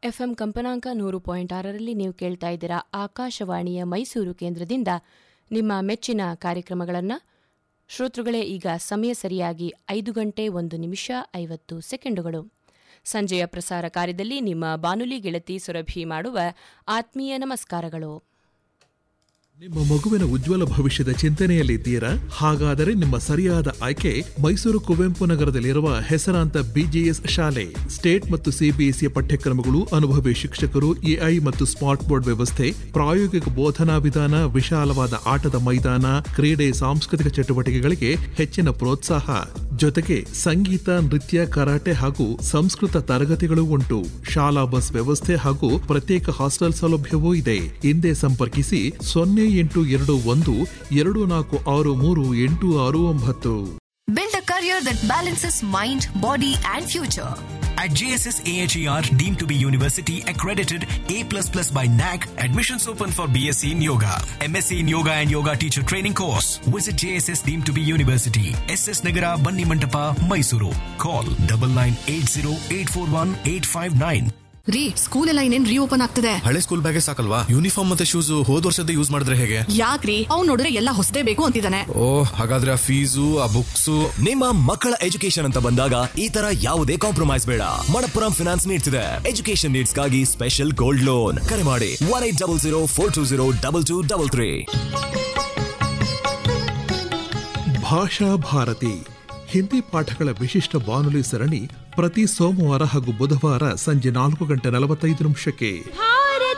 FM ಕಂಪನಾಂಕ 100.6ರಲ್ಲಿ ನೀವು ಕೇಳ್ತಾ ಇದ್ದೀರಾ ಆಕಾಶವಾಣಿಯ ಮೈಸೂರು ಕೇಂದ್ರದಿಂದ ನಿಮ್ಮ ಮೆಚ್ಚಿನ ಕಾರ್ಯಕ್ರಮಗಳನ್ನು. ಶ್ರೋತೃಗಳೇ, ಈಗ ಸಮಯ ಸರಿಯಾಗಿ 5:01:50. ಸಂಜೆಯ ಪ್ರಸಾರ ಕಾರ್ಯದಲ್ಲಿ ನಿಮ್ಮ ಬಾನುಲಿ ಗೆಳತಿ ಸುರಭಿ ಮಾಡುವ ಆತ್ಮೀಯ ನಮಸ್ಕಾರಗಳು. ನಿಮ್ಮ ಮಗುವಿನ ಉಜ್ವಲ ಭವಿಷ್ಯದ ಚಿಂತನೆಯಲ್ಲಿದ್ದೀರಾ? ಹಾಗಾದರೆ ನಿಮ್ಮ ಸರಿಯಾದ ಆಯ್ಕೆ ಮೈಸೂರು ಕುವೆಂಪು ನಗರದಲ್ಲಿರುವ ಹೆಸರಾಂತ ಬಿಜಿಎಸ್ ಶಾಲೆ. ಸ್ಟೇಟ್ ಮತ್ತು ಸಿಬಿಎಸ್ಇ ಪಠ್ಯಕ್ರಮಗಳು, ಅನುಭವಿ ಶಿಕ್ಷಕರು, ಎಐ ಮತ್ತು ಸ್ಮಾರ್ಟ್ ಬೋರ್ಡ್ ವ್ಯವಸ್ಥೆ, ಪ್ರಾಯೋಗಿಕ ಬೋಧನಾ ವಿಧಾನ, ವಿಶಾಲವಾದ ಆಟದ ಮೈದಾನ, ಕ್ರೀಡೆ, ಸಾಂಸ್ಕೃತಿಕ ಚಟುವಟಿಕೆಗಳಿಗೆ ಹೆಚ್ಚಿನ ಪ್ರೋತ್ಸಾಹ. ಜೊತೆಗೆ ಸಂಗೀತ, ನೃತ್ಯ, ಕರಾಟೆ ಹಾಗೂ ಸಂಸ್ಕೃತ ತರಗತಿಗಳು ಉಂಟು. ಶಾಲಾ ಬಸ್ ವ್ಯವಸ್ಥೆ ಹಾಗೂ ಪ್ರತ್ಯೇಕ ಹಾಸ್ಟೆಲ್ ಸೌಲಭ್ಯವೂ ಇದೆ. ಹಿಂದೆ ಸಂಪರ್ಕಿಸಿ 082124638669. Build a career that balances mind, body and future. At JSS AHER, deemed to be university accredited A++ by NAC, admissions open for BSc in Yoga, MSc in Yoga and Yoga Teacher Training course. Visit JSS deemed to be university, SS Nagara, Banni Mantapa, Mysuru. Call 9980841859. ರೀ, school ಎಲ್ಲ ಇನ್ನೇನ್ reopen ಆಗ್ತದೆ. ಹಳೆ school ಬ್ಯಾಗೇ ಸಾಕಲ್ವಾ? Uniform ಮತ್ತೆ shoes ಹೋದ್ ವರ್ಷದ use ಮಾಡಿದ್ರೆ ಹೇಗೆ? ಯಾಕ್ರಿ, ಅವ್ನು ನೋಡಿದ್ರೆ ಎಲ್ಲ ಹೊಸದೇ ಬೇಕು ಅಂತಿದ್ದಾನೆ. ಹಾಗಾದ್ರೆ ಆ ಫೀಸು, ಆ ಬುಕ್ಸ್. ನಿಮ್ಮ ಮಕ್ಕಳ ಎಜುಕೇಶನ್ ಅಂತ ಬಂದಾಗ ಈ ತರ ಯಾವುದೇ ಕಾಂಪ್ರಮೈಸ್ ಬೇಡ. ಮಣಪ್ಪುರಂ ಫಿನಾನ್ಸ್ ನೀಡ್ತಿದೆ ಎಜುಕೇಶನ್ ನೀಡ್ಸ್ ಗಾಗಿ ಸ್ಪೆಷಲ್ ಗೋಲ್ಡ್ ಲೋನ್. ಕರೆ ಮಾಡಿ 1800420223. ಭಾಷಾ ಭಾರತಿ ಹಿಂದಿ ಪಾಠಗಳ ವಿಶಿಷ್ಟ ಬಾನುಲಿ ಸರಣಿ ಪ್ರತಿ ಸೋಮವಾರ ಹಾಗೂ ಬುಧವಾರ ಸಂಜೆ 4:45.